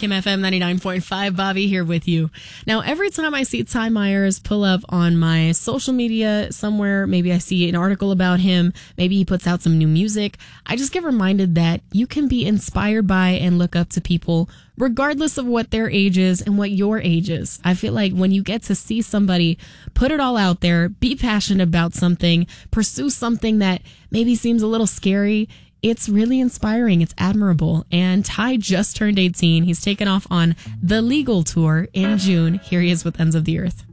Kim FM 99.5, Bobby here with you. Now, every time I see Ty Myers pull up on my social media somewhere, maybe I see an article about him, maybe he puts out some new music, I just get reminded that you can be inspired by and look up to people regardless of what their age is and what your age is. I feel like when you get to see somebody put it all out there, be passionate about something, pursue something that maybe seems a little scary, it's really inspiring. It's admirable. And Ty just turned 18. He's taken off on the legal tour in June. Here he is with Ends of the Earth.